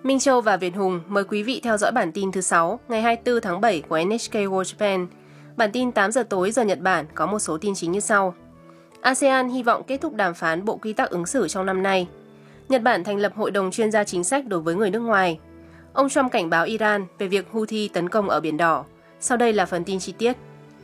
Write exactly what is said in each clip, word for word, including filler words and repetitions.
Minh Châu và Việt Hùng mời quý vị theo dõi bản tin thứ sáu ngày hai mươi tư tháng bảy của en hát ca World Japan. Bản tin tám giờ tối giờ Nhật Bản có một số tin chính như sau. a sê an hy vọng kết thúc đàm phán bộ quy tắc ứng xử trong năm nay. Nhật Bản thành lập hội đồng chuyên gia chính sách đối với người nước ngoài. Ông Trump cảnh báo Iran về việc Houthi tấn công ở Biển Đỏ. Sau đây là phần tin chi tiết.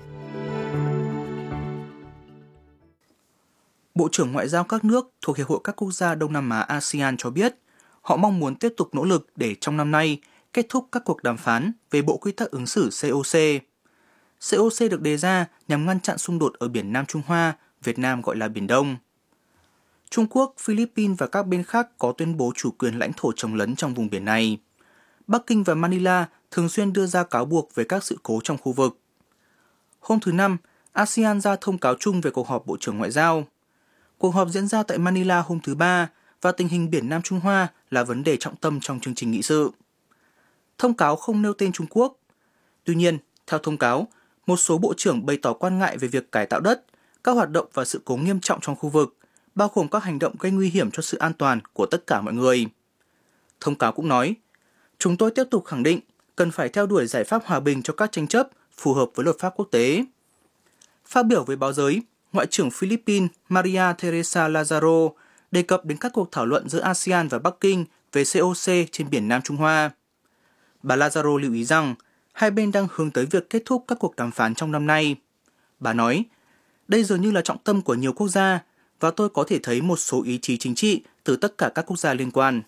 Bộ trưởng Ngoại giao các nước thuộc Hiệp hội các quốc gia Đông Nam Á a sê an cho biết họ mong muốn tiếp tục nỗ lực để trong năm nay kết thúc các cuộc đàm phán về bộ quy tắc ứng xử xê o xê. xê o xê được đề ra nhằm ngăn chặn xung đột ở biển Nam Trung Hoa, Việt Nam gọi là Biển Đông. Trung Quốc, Philippines và các bên khác có tuyên bố chủ quyền lãnh thổ chồng lấn trong vùng biển này. Bắc Kinh và Manila thường xuyên đưa ra cáo buộc về các sự cố trong khu vực. Hôm thứ Năm, a sê an ra thông cáo chung về cuộc họp Bộ trưởng Ngoại giao. Cuộc họp diễn ra tại Manila hôm thứ Ba và tình hình biển Nam Trung Hoa là vấn đề trọng tâm trong chương trình nghị sự. Thông cáo không nêu tên Trung Quốc. Tuy nhiên, theo thông cáo, một số bộ trưởng bày tỏ quan ngại về việc cải tạo đất, các hoạt động và sự cố nghiêm trọng trong khu vực, bao gồm các hành động gây nguy hiểm cho sự an toàn của tất cả mọi người. Thông cáo cũng nói, chúng tôi tiếp tục khẳng định cần phải theo đuổi giải pháp hòa bình cho các tranh chấp phù hợp với luật pháp quốc tế. Phát biểu với báo giới, Ngoại trưởng Philippines Maria Teresa Lazaro đề cập đến các cuộc thảo luận giữa a sê an và Bắc Kinh về xê o xê trên biển Nam Trung Hoa. Bà Lazaro lưu ý rằng hai bên đang hướng tới việc kết thúc các cuộc đàm phán trong năm nay. Bà nói, đây dường như là trọng tâm của nhiều quốc gia và tôi có thể thấy một số ý chí chính trị từ tất cả các quốc gia liên quan.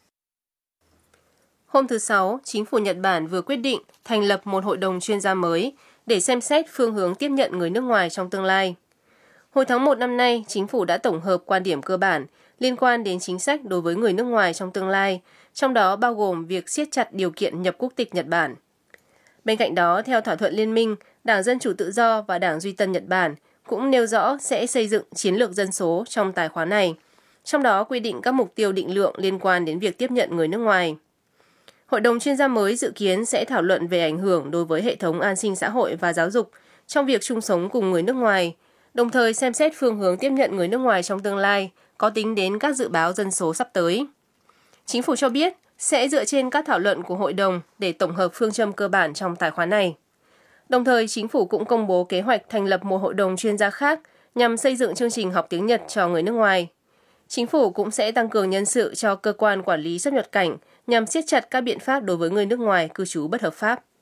Hôm thứ Sáu, chính phủ Nhật Bản vừa quyết định thành lập một hội đồng chuyên gia mới để xem xét phương hướng tiếp nhận người nước ngoài trong tương lai. Hồi tháng một năm nay, chính phủ đã tổng hợp quan điểm cơ bản liên quan đến chính sách đối với người nước ngoài trong tương lai, trong đó bao gồm việc siết chặt điều kiện nhập quốc tịch Nhật Bản. Bên cạnh đó, theo thỏa thuận liên minh, Đảng Dân Chủ Tự Do và Đảng Duy Tân Nhật Bản cũng nêu rõ sẽ xây dựng chiến lược dân số trong tài khoá này, trong đó quy định các mục tiêu định lượng liên quan đến việc tiếp nhận người nước ngoài. Hội đồng chuyên gia mới dự kiến sẽ thảo luận về ảnh hưởng đối với hệ thống an sinh xã hội và giáo dục trong việc chung sống cùng người nước ngoài, đồng thời xem xét phương hướng tiếp nhận người nước ngoài trong tương lai, có tính đến các dự báo dân số sắp tới. Chính phủ cho biết sẽ dựa trên các thảo luận của hội đồng để tổng hợp phương châm cơ bản trong tài khoá này. Đồng thời, chính phủ cũng công bố kế hoạch thành lập một hội đồng chuyên gia khác nhằm xây dựng chương trình học tiếng Nhật cho người nước ngoài. Chính phủ cũng sẽ tăng cường nhân sự cho cơ quan quản lý xuất nhập cảnh nhằm siết chặt các biện pháp đối với người nước ngoài cư trú bất hợp pháp.